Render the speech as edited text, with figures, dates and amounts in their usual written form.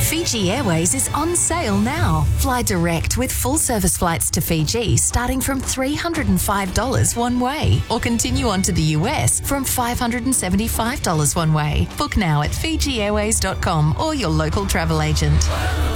Fiji Airways is on sale now. Fly direct with full service flights to Fiji starting from $305 one way, or continue on to the US from $575 one way. Book now at FijiAirways.com or your local travel agent.